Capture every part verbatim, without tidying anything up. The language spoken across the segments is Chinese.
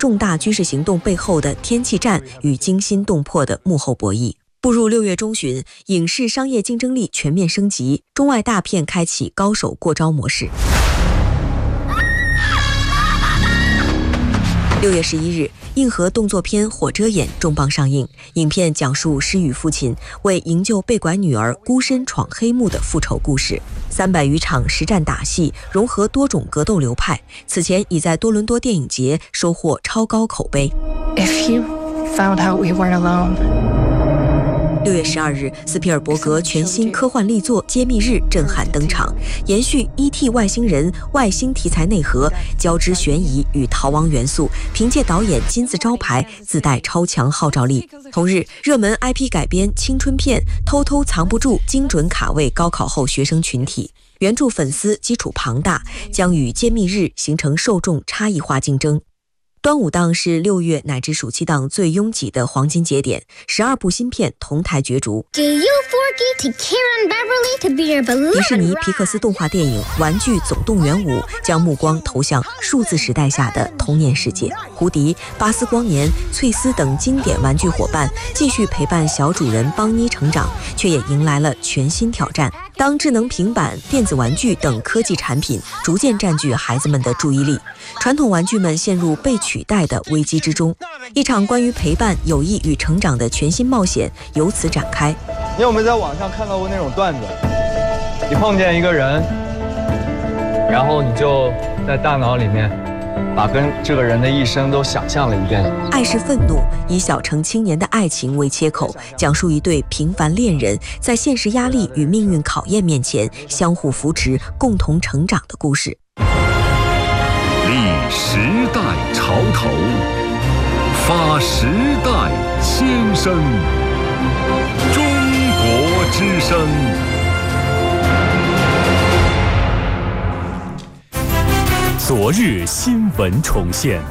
重大军事行动背后的天气战与惊心动魄的幕后博弈。步入六月中旬，影视商业竞争力全面升级，中外大片开启高手过招模式。六月十一日，硬核动作片《火遮眼》重磅上映。影片讲述失语父亲为营救被拐女儿孤身闯黑幕的复仇故事。三百余场实战打戏，融合多种格斗流派，此前已在多伦多电影节收获超高口碑。 If you found out we weren't alone。 六月十二日，斯皮尔伯格全新科幻力作《揭秘日》震撼登场，延续 E T 外星人外星题材内核，交织悬疑与逃亡元素，凭借导演金字招牌，自带超强号召力。同日，热门 I P 改编青春片《偷偷藏不住》精准卡位高考后学生群体，原著粉丝基础庞大，将与《揭秘日》形成受众差异化竞争。端午档是六月乃至暑期档最拥挤的黄金节点，十二部新片同台角逐。迪士尼皮克斯动画电影《玩具总动员五》将目光投向数字时代下的童年世界。胡迪、巴斯光年、翠丝等经典玩具伙伴继续陪伴小主人邦妮成长，却也迎来了全新挑战。当智能平板、电子玩具等科技产品逐渐占据孩子们的注意力，传统玩具们陷入被取代的危机之中。一场关于陪伴、友谊与成长的全新冒险由此展开。 你有没有在网上看到过那种段子？你碰见一个人，然后你就在大脑里面把跟这个人的一生都想象了一遍。 爱是愤怒，以小城青年的爱情为切口，讲述一对平凡恋人在现实压力与命运考验面前相互扶持、共同成长的故事。 立时代潮头，发时代先声，中国之声。昨日新闻重现。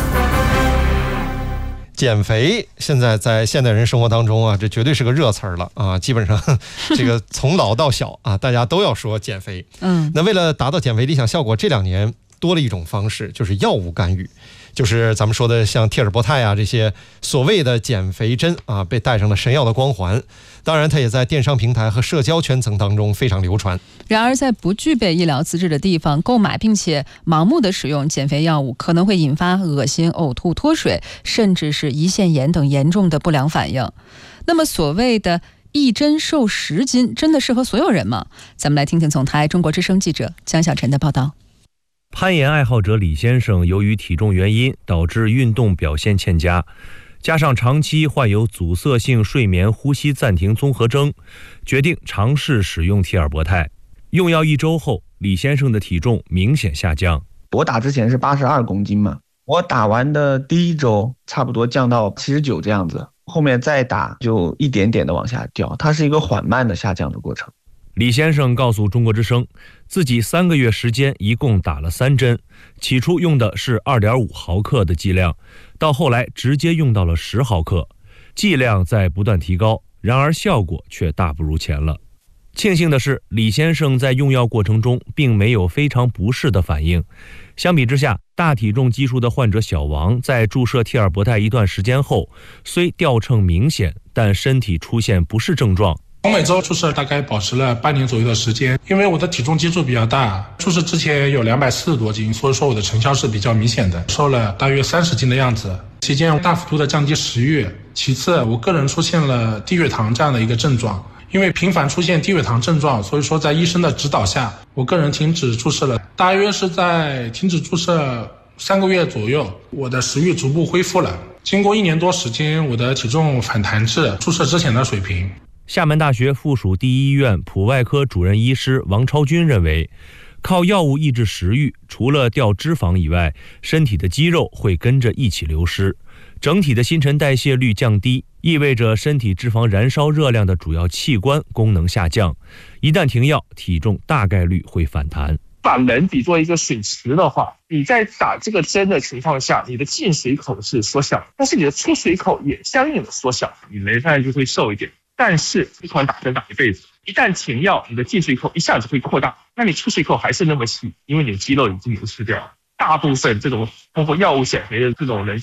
减肥现在在现代人生活当中啊，这绝对是个热词儿了啊！基本上这个从老到小啊，大家都要说减肥。嗯，那为了达到减肥理想效果，这两年多了一种方式，就是药物干预，就是咱们说的像替尔博泰啊这些所谓的减肥针啊，被戴上了神药的光环。当然，它也在电商平台和社交圈层当中非常流传。 然而，在不具备医疗资质的地方购买并且盲目的使用减肥药物，可能会引发恶心、呕吐、脱水，甚至是胰腺炎等严重的不良反应。那么，所谓的一针瘦十斤，真的适合所有人吗？咱们来听听总台中国之声记者江小晨的报道。 攀岩爱好者李先生由于体重原因导致运动表现欠佳，加上长期患有阻塞性睡眠呼吸暂停综合征，决定尝试使用替尔博泰。用药一周后，李先生的体重明显下降。 我打之前是八十二公斤嘛，我打完的第一周差不多降到七十九这样子，后面再打就一点点的往下掉，它是一个缓慢的下降的过程。 李先生告诉中国之声，自己三个月时间一共打了三针，起初用的是 二点五毫克的剂量，到后来直接用到了十毫克，剂量在不断提高，然而效果却大不如前了。庆幸的是，李先生在用药过程中并没有非常不适的反应。相比之下，大体重基数的患者小王在注射替尔博泰一段时间后，虽掉秤明显，但身体出现不适症状。 我每周注射大概保持了半年左右的时间，因为我的体重基数比较大，注射之前有两百四十多斤，所以说我的成效是比较明显的，瘦了大约三十斤的样子。期间大幅度的降低食欲，其次我个人出现了低血糖这样的一个症状，因为频繁出现低血糖症状，所以说在医生的指导下，我个人停止注射了，大约是在停止注射三个月左右，我的食欲逐步恢复了。经过一年多时间，我的体重反弹至注射之前的水平。 厦门大学附属第一医院普外科主任医师王超军认为，靠药物抑制食欲，除了掉脂肪以外，身体的肌肉会跟着一起流失，整体的新陈代谢率降低，意味着身体脂肪燃烧热量的主要器官功能下降，一旦停药，体重大概率会反弹。 把人比作一个水池的话，你在打这个针的情况下，你的进水口是缩小，但是你的出水口也相应的缩小，你人看就会瘦一点。但是不可能打针打一辈子，一旦停药，你的进水口一下子会扩大，那你出水口还是那么细，因为你的肌肉已经流失掉了。大部分这种通过药物减肥的这种人